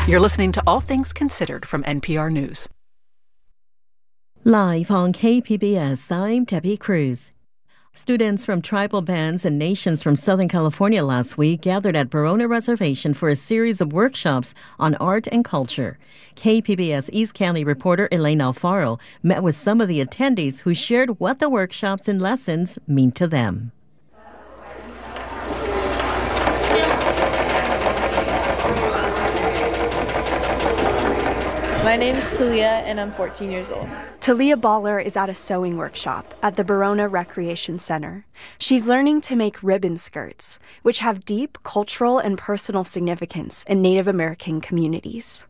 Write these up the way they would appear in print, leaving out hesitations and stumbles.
You're listening to All Things Considered from NPR News. Live on KPBS, I'm Debbie Cruz. Students from tribal bands and nations from Southern California last week gathered at Barona Reservation for a series of workshops on art and culture. KPBS East County reporter Elaine Alfaro met with some of the attendees who shared what the workshops and lessons mean to them. My name is Talia, and I'm 14 years old. Talia Baller is at a sewing workshop at the Barona Recreation Center. She's learning to make ribbon skirts, which have deep cultural and personal significance in Native American communities.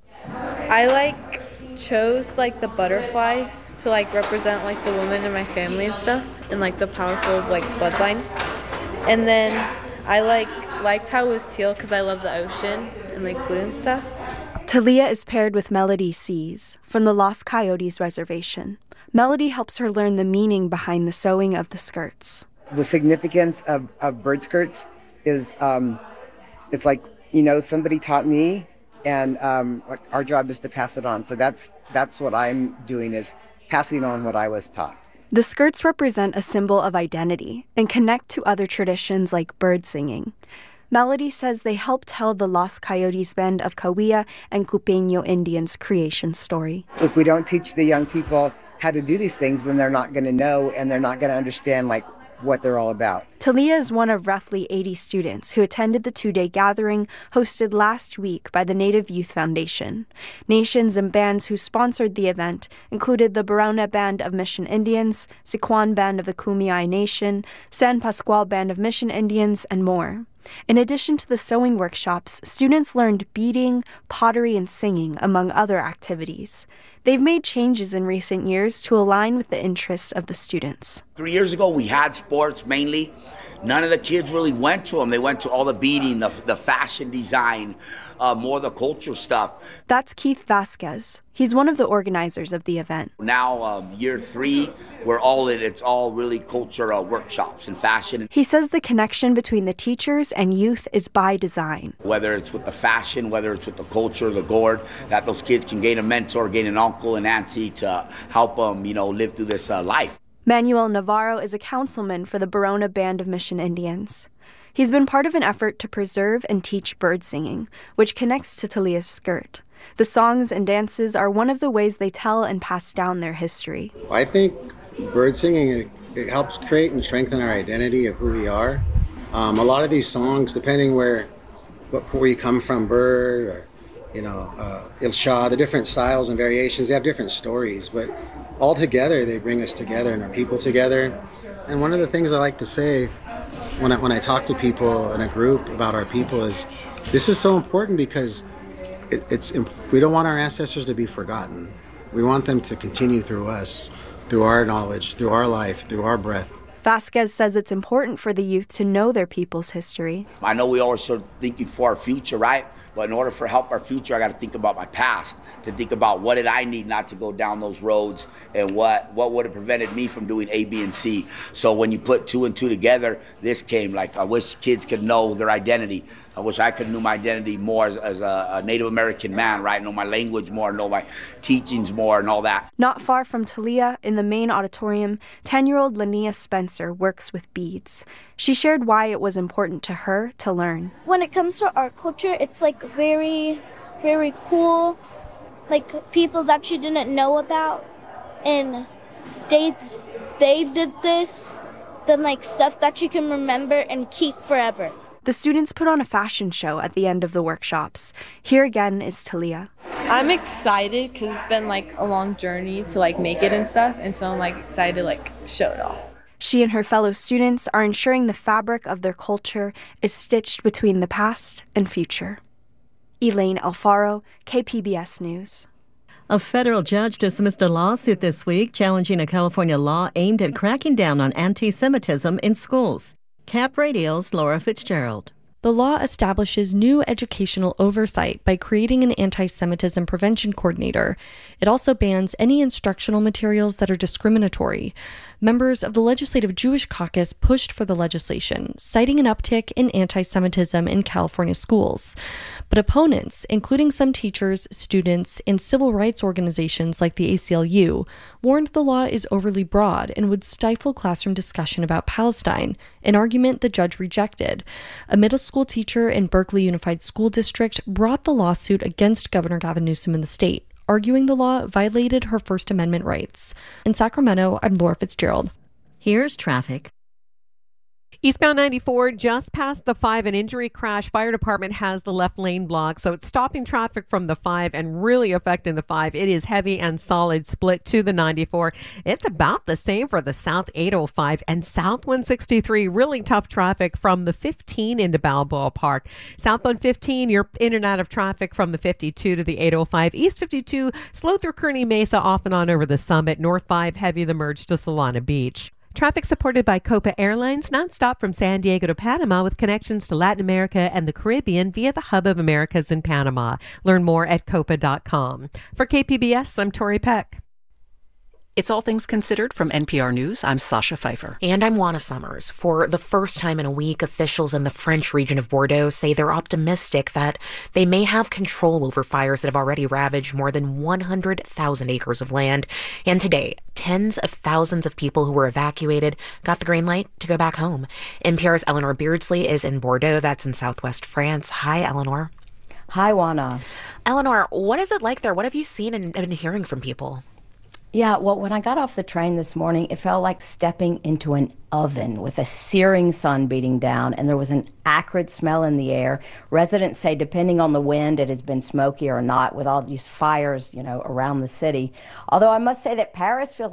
I chose the butterflies to represent the women in my family and stuff, and the powerful bloodline. And then I liked how it was teal because I love the ocean and blue and stuff. Talia is paired with Melody Sees from the Los Coyotes Reservation. Melody helps her learn the meaning behind the sewing of the skirts. The significance of bird skirts is, it's somebody taught me, and our job is to pass it on. So that's what I'm doing, is passing on what I was taught. The skirts represent a symbol of identity and connect to other traditions like bird singing. Melody says they help tell the Los Coyotes Band of Cahuilla and Cupeño Indians' creation story. If we don't teach the young people how to do these things, then they're not going to know, and they're not going to understand what they're all about. Talia is one of roughly 80 students who attended the two-day gathering hosted last week by the Native Youth Foundation. Nations and bands who sponsored the event included the Barona Band of Mission Indians, Siquan Band of the Kumeyaay Nation, San Pascual Band of Mission Indians, and more. In addition to the sewing workshops, students learned beading, pottery, and singing, among other activities. They've made changes in recent years to align with the interests of the students. 3 years ago, we had sports mainly. None of the kids really went to them. They went to all the beading, the fashion design, more the culture stuff. That's Keith Vasquez. He's one of the organizers of the event. Now, year 3, it's all really culture workshops and fashion. He says the connection between the teachers and youth is by design. Whether it's with the fashion, whether it's with the culture, the gourd, that those kids can gain a mentor, gain an uncle and auntie to help them, live through this life. Manuel Navarro is a councilman for the Barona Band of Mission Indians. He's been part of an effort to preserve and teach bird singing, which connects to Talia's skirt. The songs and dances are one of the ways they tell and pass down their history. I think bird singing, it helps create and strengthen our identity of who we are. A lot of these songs, depending where you come from, bird or Ilsha, the different styles and variations, they have different stories, but all together they bring us together and our people together. And one of the things I like to say when I talk to people in a group about our people is this is so important because we don't want our ancestors to be forgotten. We want them to continue through us, through our knowledge, through our life, through our breath. Vasquez says it's important for the youth to know their people's history. I know we always are thinking for our future, right? But in order to help our future, I got to think about my past, to think about what did I need not to go down those roads, and what would have prevented me from doing A, B, and C. So when you put 2 and 2 together, this came. I wish kids could know their identity. I wish I could know my identity more as a Native American man, right? Know my language more, know my teachings more, and all that. Not far from Talia, in the main auditorium, 10-year-old Linnea Spencer works with beads. She shared why it was important to her to learn. When it comes to our culture, it's very, very cool. People that you didn't know about, and they did this, then stuff that you can remember and keep forever. The students put on a fashion show at the end of the workshops. Here again is Talia. I'm excited because it's been a long journey to make it and stuff, and so I'm excited to show it off. She and her fellow students are ensuring the fabric of their culture is stitched between the past and future. Elaine Alfaro, KPBS News. A federal judge dismissed a lawsuit this week challenging a California law aimed at cracking down on anti-Semitism in schools. Cap Radio's Laura Fitzgerald. The law establishes new educational oversight by creating an anti-Semitism prevention coordinator. It also bans any instructional materials that are discriminatory. Members of the Legislative Jewish Caucus pushed for the legislation, citing an uptick in anti-Semitism in California schools. But opponents, including some teachers, students, and civil rights organizations like the ACLU, warned the law is overly broad and would stifle classroom discussion about Palestine, an argument the judge rejected. A middle school teacher in Berkeley Unified School District brought the lawsuit against Governor Gavin Newsom in the state, arguing the law violated her First Amendment rights. In Sacramento, I'm Laura Fitzgerald. Here's traffic. Eastbound 94, just past the 5, an injury crash. Fire department has the left lane blocked, so it's stopping traffic from the 5 and really affecting the 5. It is heavy and solid split to the 94. It's about the same for the South 805 and South 163. Really tough traffic from the 15 into Balboa Park. Southbound 15, you're in and out of traffic from the 52 to the 805. East 52, slow through Kearney Mesa off and on over the Summit. North 5, heavy the merge to Solana Beach. Traffic supported by Copa Airlines, nonstop from San Diego to Panama with connections to Latin America and the Caribbean via the Hub of Americas in Panama. Learn more at copa.com. For KPBS, I'm Tori Peck. It's All Things Considered from NPR News. I'm Sasha Pfeiffer. And I'm Juana Summers. For the first time in a week, officials in the French region of Bordeaux say they're optimistic that they may have control over fires that have already ravaged more than 100,000 acres of land. And today, tens of thousands of people who were evacuated got the green light to go back home. NPR's Eleanor Beardsley is in Bordeaux. That's in southwest France. Hi, Eleanor. Hi, Juana. Eleanor, what is it like there? What have you seen and been hearing from people? Yeah, well, when I got off the train this morning, it felt like stepping into an oven with a searing sun beating down, and there was an acrid smell in the air. Residents say, depending on the wind, it has been smoky or not with all these fires, around the city. Although I must say that Paris feels